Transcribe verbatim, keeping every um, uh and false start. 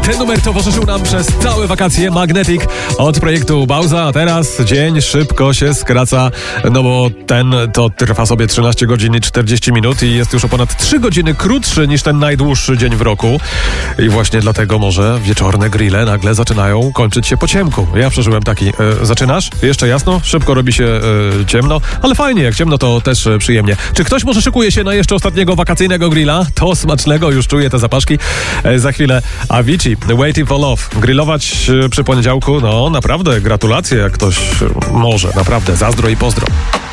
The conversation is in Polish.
Ten numer towarzyszył nam przez całe wakacje. Magnetic od projektu Bauza, a teraz dzień szybko się skraca, no bo ten to trwa sobie trzynaście godzin i czterdzieści minut i jest już o ponad trzy godziny krótszy niż ten najdłuższy dzień w roku. I właśnie dlatego może wieczorne grille nagle zaczynają kończyć się po ciemku. Ja przeżyłem taki. E, zaczynasz? Jeszcze jasno? Szybko robi się e, ciemno, ale fajnie, jak ciemno to też e, przyjemnie. Czy ktoś może szykuje się na jeszcze ostatniego wakacyjnego grilla? To smacznego, już czuję te zapaszki. E, za chwilę Avicii, Waiting for Love. Grillować e, przy poniedziałku, no naprawdę gratulacje, jak ktoś e, może. Naprawdę, zazdro i pozdro.